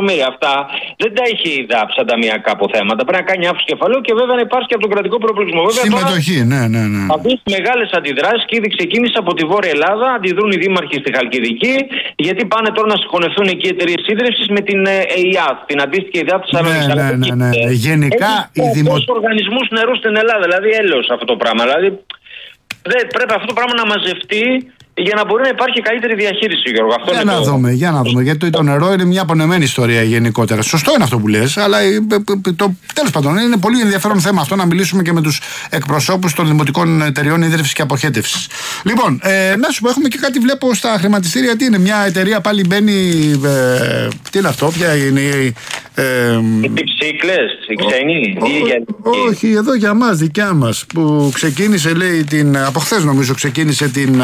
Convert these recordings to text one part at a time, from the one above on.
εκατομμύρια. Αυτά δεν τα έχει η ΔΑΠ σαν ταμιακά αποθέματα. Πρέπει να κάνει αύξηση κεφαλαίου και βέβαια να υπάρχει και από τον κρατικό προπολογισμό. Συμμετοχή, ναι. Θα δει μεγάλες αντιδράσεις και ήδη ξεκίνησε από τη Βόρεια Ελλάδα. Αντιδρούν οι δήμαρχοι στη Χαλκιδική, γιατί πάνε τώρα να συγχωνευτούν εκεί οι εταιρείες ίδρυυσης με την ΕΙΑΘ, την αντίστοιχη ΕΙΑΘ της Θεσσαλονίκης. Ναι. Γενικά οι οργανισμούς νερού στην Ελλάδα, δηλαδή έλεος αυτό το πράγμα. Δηλαδή πρέπει αυτό το πράγμα να μαζευτεί για να μπορεί να υπάρχει καλύτερη διαχείριση, Γιώργο. Αυτό για να δούμε. Γιατί το νερό είναι μια απονεμένη ιστορία γενικότερα. Σωστό είναι αυτό που λες, αλλά τέλος πάντων είναι πολύ ενδιαφέρον θέμα αυτό να μιλήσουμε και με τους εκπροσώπους των δημοτικών εταιριών ίδρυυσης και αποχέτευσης. Λοιπόν, να σου πω, έχουμε και κάτι βλέπω στα χρηματιστήρια. Τι είναι, μια εταιρεία πάλι μπαίνει. Τι είναι αυτό, ποια είναι η. Οι ψύκλες, οι ξένοι. Όχι, εδώ για μας, δικιά μας. Που ξεκίνησε, λέει, από χθες νομίζω ξεκίνησε την.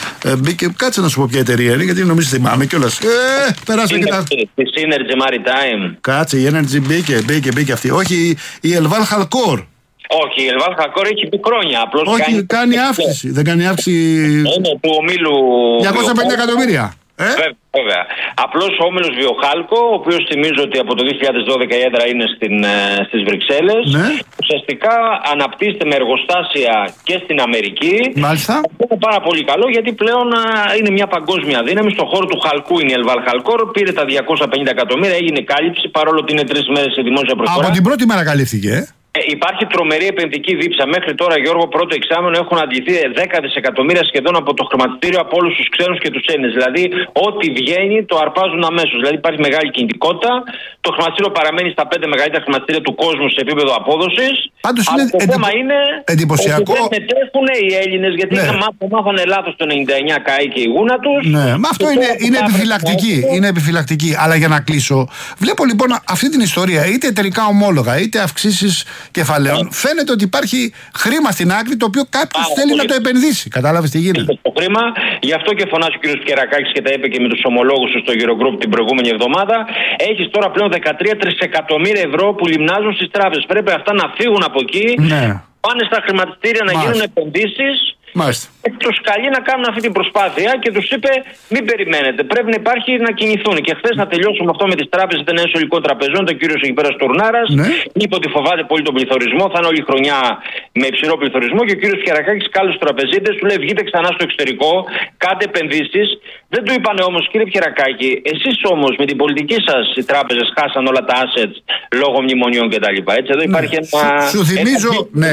Κάτσε να σου πω ποια εταιρεία είναι, γιατί νομίζω θυμάμαι κιόλας. Περάσαμε και τα. Η Synergy Maritime. Κάτσε, η Energy μπήκε αυτή. Όχι, η Elval Halkor. Όχι, η Elval Halkor έχει πει χρόνια. Όχι, κάνει αύξηση. Δεν κάνει αύξηση. Είναι του ομίλου. 250 εκατομμύρια. Βέβαια. Απλώς ο όμιλος Βιοχάλκο, ο οποίος θυμίζω ότι από το 2012 η έδρα είναι στις Βρυξέλλες, ουσιαστικά αναπτύσσεται με εργοστάσια και στην Αμερική. Μάλιστα. Αυτό είναι πάρα πολύ καλό, γιατί πλέον είναι μια παγκόσμια δύναμη. Στον χώρο του χαλκού είναι η Elval Halkor, πήρε τα 250 εκατομμύρια, έγινε κάλυψη, παρόλο ότι είναι 3 μέρες σε δημόσια προσφορά. Από την πρώτη μέρα καλύφθηκε. Υπάρχει τρομερή επενδυτική δίψα. Μέχρι τώρα, Γιώργο, πρώτο εξάμηνο έχουν αντληθεί 10 δισεκατομμύρια σχεδόν από το χρηματιστήριο, από όλους τους ξένους και τους Έλληνες. Δηλαδή, ό,τι βγαίνει το αρπάζουν αμέσως. Δηλαδή, υπάρχει μεγάλη κινητικότητα. Το χρηματιστήριο παραμένει στα 5 μεγαλύτερα χρηματιστήρια του κόσμου σε επίπεδο απόδοσης. Πάντως το θέμα είναι εντυπωσιακό. ότι δεν μετέχουν οι Έλληνες, γιατί μάθανε λάθος το 99 καεί και η γούνα τους. Ναι, μα αυτό είναι επιφυλακτική. Είναι επιφυλακτική. Αλλά για να κλείσω, βλέπω λοιπόν αυτή την ιστορία, είτε εταιρικά ομόλογα, είτε αυξήσεις κεφαλαίων, φαίνεται ότι υπάρχει χρήμα στην άκρη, το οποίο κάποιος θέλει να το επενδύσει. Κατάλαβες τι γίνεται. Το χρήμα, γι' αυτό και φωνάζει ο κ. Κερακάκης και τα είπε και με τους ομολόγους του στο Eurogroup την προηγούμενη εβδομάδα. Έχεις τώρα πλέον 13 τρισεκατομμύρια ευρώ που λιμνάζουν στις τράπεζες. Πρέπει αυτά να φύγουν από εκεί, πάνε στα χρηματιστήρια να γίνουν επενδύσεις. Τους καλεί να κάνουν αυτή την προσπάθεια και τους είπε: μην περιμένετε, πρέπει να υπάρχει να κινηθούν. Και χθες να τελειώσουμε αυτό με τις τράπεζες. Ήταν ένα ολικό τραπεζών, το κύριο εκεί πέρα Στουρνάρας. Είπε ότι φοβάται πολύ τον πληθωρισμό, θα είναι όλη η χρονιά με υψηλό πληθωρισμό. Και ο κύριος Κερακάκης κάλεσε τους τραπεζίτες, του λέει: βγείτε ξανά στο εξωτερικό, κάντε επενδύσεις. Δεν του είπανε όμως: κύριε Κερακάκη, εσείς όμως με την πολιτική σας οι τράπεζες χάσαν όλα τα assets λόγω μνημονιών κτλ. Έτσι, εδώ υπάρχει ένα. Σου θυμίζω.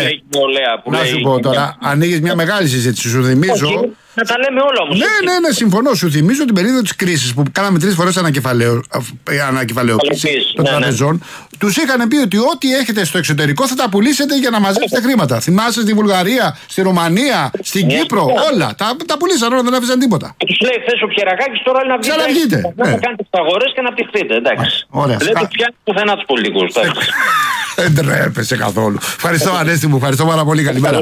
Να σου πω τώρα, ανοίγεις μια μεγάλη συζήτηση. Σου θυμίζω. Να τα λέμε όλα όμως. Ναι, συμφωνώ. Σου θυμίζω την περίοδο της κρίσης που κάναμε 3 φορές ανακεφαλαιοποίηση των τραπεζών. Τους είχαν πει ότι ό,τι έχετε στο εξωτερικό θα τα πουλήσετε για να μαζέψετε χρήματα. Θυμάσαι στη Βουλγαρία, στη Ρουμανία, στην Κύπρο, όλα. Τα πουλήσαν όλα, δεν άφησαν τίποτα. Τους λέει χθες ο Κερακάκης τώρα να βγείτε. Να κάνετε τις αγορές και να πτυχθείτε. Εντάξει. Δεν τους πιάνει πουθενά τους πολιτικούς. Δεν τρέπεσαι καθόλου. Ευχαριστώ, Ανέστη μου, ευχαριστώ πάρα πολύ. Καλημέρα.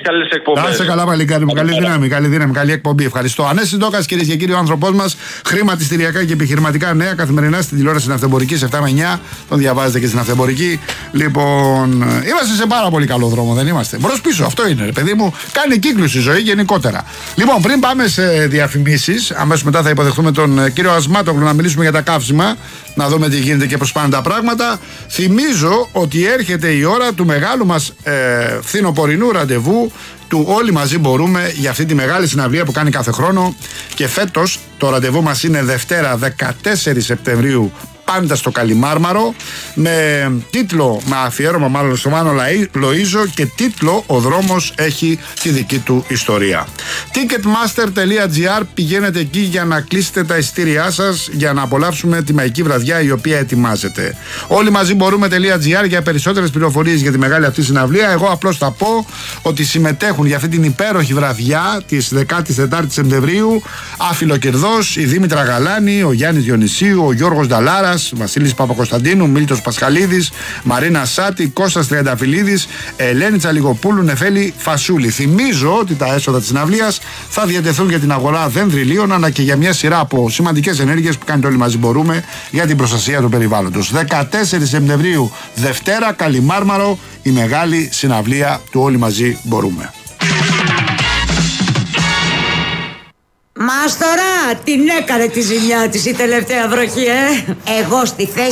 Να είσαι καλά, παλικάρι μου. Καλή δύναμη, καλή εκπομπή. Ευχαριστώ. Ανέστη Ντόκας, κυρίες και κύριοι, ο άνθρωπός μας. Χρηματιστηριακά και επιχειρηματικά νέα καθημερινά στην τηλεόραση Ναυτεμπορική 7 με 9. Τον διαβάζετε και στην Ναυτεμπορική. Λοιπόν, είμαστε σε πάρα πολύ καλό δρόμο, δεν είμαστε. Μπρος πίσω, αυτό είναι, ρε παιδί μου. Κάνει κύκλους η ζωή γενικότερα. Λοιπόν, πριν πάμε σε διαφημίσεις, αμέσως μετά θα υποδεχθούμε τον κύριο Ασμάτογλου να μιλήσουμε για τα καύσιμα, να δούμε τι γίνεται και πώς πάνε τα πράγματα. Θυμίζω ότι έρχεται η ώρα του μεγάλου μας φθινοπορεινού ραντεβού του Όλοι Μαζί Μπορούμε, για αυτή τη μεγάλη συναυλία που κάνει κάθε χρόνο. Και φέτος το ραντεβού μας είναι Δευτέρα 14 Σεπτεμβρίου, πάντα στο Καλιμάρμαρο, με τίτλο, με αφιέρωμα μάλλον στο Μάνο Λοΐζο, και τίτλο «Ο δρόμος έχει τη δική του ιστορία». Ticketmaster.gr, πηγαίνετε εκεί για να κλείσετε τα εισιτήριά σας για να απολαύσουμε τη μαγική βραδιά η οποία ετοιμάζεται. Όλοι μαζί μπορούμε.gr για περισσότερες πληροφορίες για τη μεγάλη αυτή συναυλία. Εγώ απλώς θα πω ότι συμμετέχουν για αυτή την υπέροχη βραδιά της 14ης Σεπτεμβρίου Αφιλοκερδός, η Δήμητρα Γαλάνη, ο Γιάννης Διονυσίου, ο Γιώργος Νταλάρας, Βασίλης Παπακοσταντίνου, Μίλτος Πασχαλίδης, Μαρίνα Σάτη, Κώστας Τριανταφυλλίδης, Ελένη Τσαλιγοπούλου, Νεφέλη Φασούλη. Θυμίζω ότι τα έσοδα της συναυλίας θα διατεθούν για την αγορά δένδρυλίων, αλλά και για μια σειρά από σημαντικές ενέργειες που κάνετε Όλοι Μαζί Μπορούμε για την προστασία του περιβάλλοντος. 14 Σεπτεμβρίου, Δευτέρα, Καλιμάρμαρο, η μεγάλη συναυλία του Όλοι Μαζί Μπορούμε. Μάστορα, την έκανε τη ζημιά της η τελευταία βροχή, Εγώ στη θέση